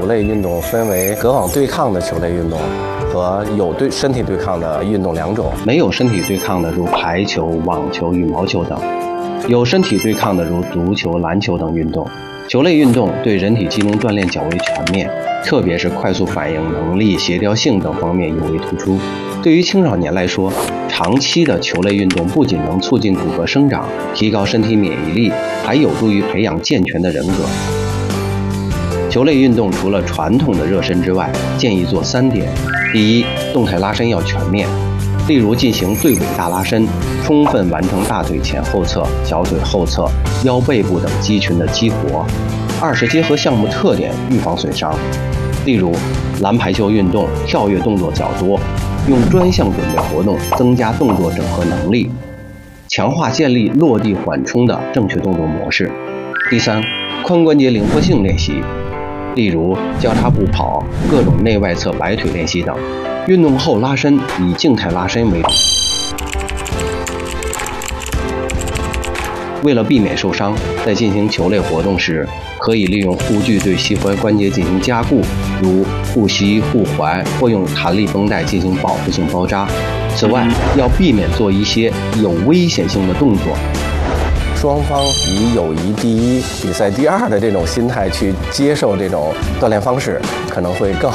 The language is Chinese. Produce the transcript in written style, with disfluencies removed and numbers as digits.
球类运动分为隔网对抗的球类运动和有身体对抗的运动两种。没有身体对抗的如排球、网球、羽毛球等；有身体对抗的如足球、篮球等运动。球类运动对人体机能锻炼较为全面，特别是快速反应能力、协调性等方面尤为突出。对于青少年来说，长期的球类运动不仅能促进骨骼生长，提高身体免疫力，还有助于培养健全的人格。球类运动除了传统的热身之外，建议做3点：第一，动态拉伸要全面，例如进行对尾大拉伸，充分完成大腿前后侧、小腿后侧、腰背部等肌群的激活；二是结合项目特点，预防损伤，例如篮排球运动跳跃动作较多，用专项准备活动增加动作整合能力，强化建立落地缓冲的正确动作模式。第三，髋关节灵活性练习，例如交叉步跑、各种内外侧摆腿练习等。运动后拉伸以静态拉伸为主。为了避免受伤，在进行球类活动时，可以利用护具对膝踝关节进行加固，如护膝、护踝，或用弹力绷带进行保护性包扎。此外，要避免做一些有危险性的动作。双方以友谊第一、比赛第二的这种心态去接受这种锻炼方式，可能会更好。